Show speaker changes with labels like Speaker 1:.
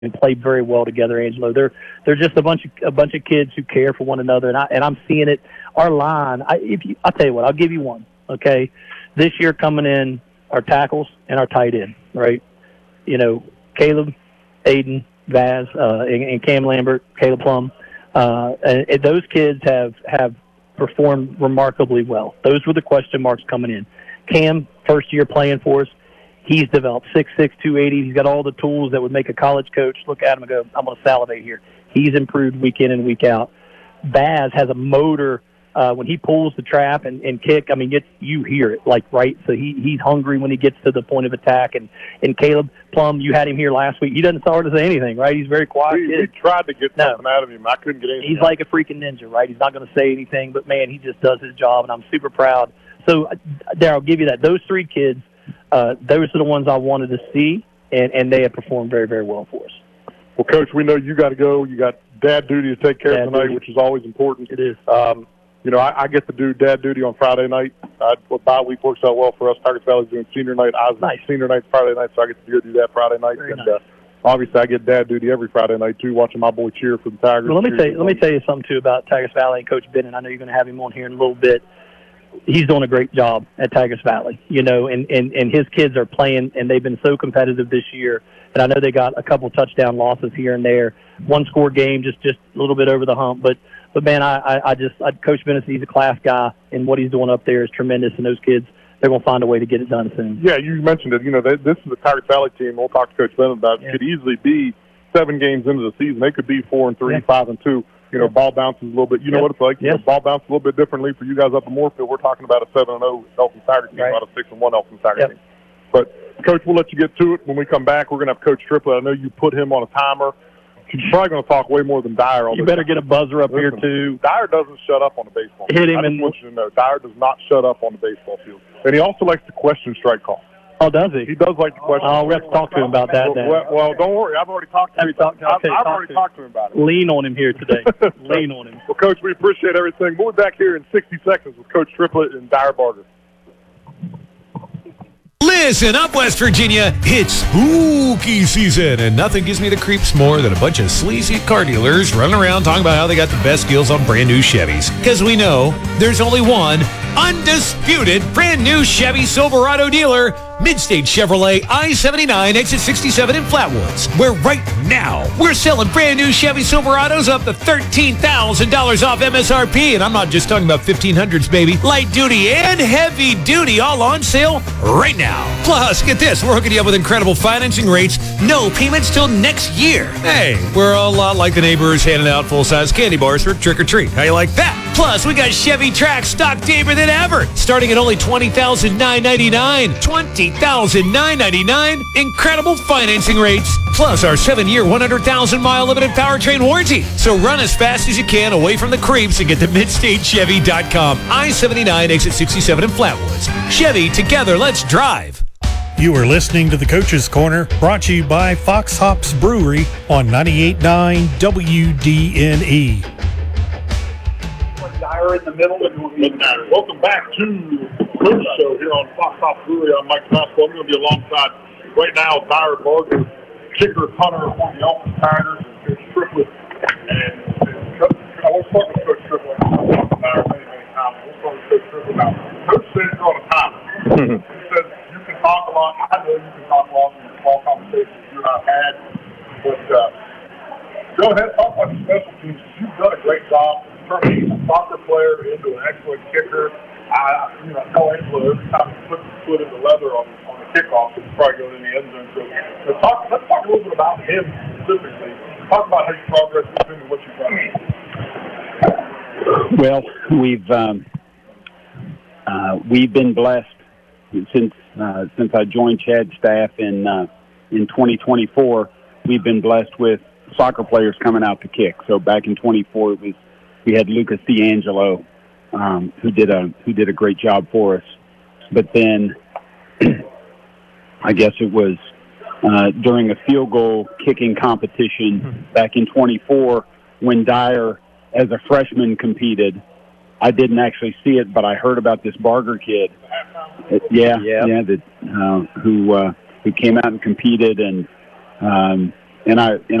Speaker 1: and play very well together, Angelo. They're just a bunch of kids who care for one another, and I'm seeing it. Our line, I'll tell you what, I'll give you one. Okay, this year coming in, our tackles and our tight end, right? You know, Caleb, Aiden, Vaz, and Cam Lambert, Caleb Plum. And those kids have performed remarkably well. Those were the question marks coming in. Cam, first year playing for us, he's developed 6'6", 280. He's got all the tools that would make a college coach look at him and go, I'm going to salivate here. He's improved week in and week out. Baz has a motor when he pulls the trap and kick. I mean, you hear it, like, right? So he's hungry when he gets to the point of attack. And Caleb Plum, you had him here last week. He doesn't start to say anything, right? He's very quiet.
Speaker 2: We tried to get something out of him. I couldn't get anything.
Speaker 1: He's like a freaking ninja, right? He's not going to say anything, but, man, he just does his job, and I'm super proud. So, Darryl, I'll give you that. Those three kids, those are the ones I wanted to see, and they have performed very, very well for us.
Speaker 2: Well, Coach, we know you got to go. You got dad duty to take care of tonight, which is always important.
Speaker 1: It is.
Speaker 2: You know, I get to do dad duty on Friday night. Bye week works out well for us. Tigers Valley's doing senior night. I was senior night Friday night, so I get to do that Friday night.
Speaker 1: Very
Speaker 2: and
Speaker 1: nice.
Speaker 2: Obviously, I get dad duty every Friday night too, watching my boy cheer for the Tigers.
Speaker 1: Well, let me tell you something too about Tigers Valley and Coach Bennett. I know you're going to have him on here in a little bit. He's doing a great job at Tigers Valley, you know, and his kids are playing, and they've been so competitive this year. And I know they got a couple touchdown losses here and there, one-score game, just a little bit over the hump. But man, Coach Bennett, he's a class guy, and what he's doing up there is tremendous. And those kids, they're going to find a way to get it done soon.
Speaker 2: Yeah, you mentioned it. You know, this is a Tigers Valley team. We'll talk to Coach Bennett about it. It could easily be 7 games into the season. They could be 4-3, 5-2. You know, ball bounces a little bit. You know what it's like. You know, ball bounces a little bit differently for you guys up in Moorefield. We're talking about a 7-0 Elkins Tigers team, not a 6-1 Elkins Tigers team. But, Coach, we'll let you get to it. When we come back, we're going to have Coach Triplett. I know you put him on a timer. He's probably going to talk way more than Dyer.
Speaker 1: You better get a buzzer up here, too.
Speaker 2: Dyer doesn't shut up on the baseball field.
Speaker 1: Hit him.
Speaker 2: I just want you to know, Dyer does not shut up on the baseball field. And he also likes to question strike call.
Speaker 1: Oh, does he?
Speaker 2: He does like to question.
Speaker 1: Oh, we have to talk to him about that then.
Speaker 2: Well, don't worry. I've already talked to him. I've already talked to him about it.
Speaker 1: Lean on him here today. Lean on him.
Speaker 2: Well, Coach, we appreciate everything. We'll be back here in 60 seconds with Coach Triplett and Dyer Barger.
Speaker 3: Listen up, West Virginia. It's spooky season, and nothing gives me the creeps more than a bunch of sleazy car dealers running around talking about how they got the best deals on brand new Chevys. Because we know there's only one undisputed brand new Chevy Silverado dealer, Midstate Chevrolet I-79 exit 67 in Flatwoods, where right now we're selling brand new Chevy Silverados up to $13,000 off MSRP, and I'm not just talking about 1500s, baby. Light duty and heavy duty all on sale right now. Plus, get this, we're hooking you up with incredible financing rates, no payments till next year. Hey, we're a lot like the neighbors handing out full-size candy bars for trick-or-treat. How you like that? Plus, we got Chevy Trax stock deeper than ever, starting at only $20,999. $20,999. Incredible financing rates. Plus, our 7-year, 100,000-mile limited powertrain warranty. So run as fast as you can away from the creeps and get to MidstateChevy.com. I-79 exit 67 in Flatwoods. Chevy, together, let's drive.
Speaker 4: You are listening to the Coach's Corner, brought to you by Fox Hops Brewery on 98.9 WDNE.
Speaker 2: In the middle. Welcome back to Coach Show here on Fox Hops Brewery. I'm Mike Vasco. I'm going to be alongside right now Dyer Barger, kicker, punter for the Elkins Tigers, and Coach Triplett. And I want to talk with Coach Triplett. I've talked to Dyer many times. We'll talk with Coach Triplett now. Coach says you're on a timer. He says you can talk a lot. I know you can talk a lot in the small conversations you and I've had. But go ahead, talk about the special teams. You've done a great job turning a soccer player into an excellent kicker. I tell Angelo every time he puts his foot in the leather on the kickoff, he's probably going in the end zone. So let's talk a little bit about him specifically. Talk about how you progress with him and what you've done.
Speaker 5: Well, we've been blessed since I joined Chad's staff in 2024. We've been blessed with soccer players coming out to kick. So back in 24, we had Lucas D'Angelo, who did a great job for us. But then, I guess it was during a field goal kicking competition back in 24 when Dyer, as a freshman, competed. I didn't actually see it, but I heard about this Barger kid. Who came out and competed, and and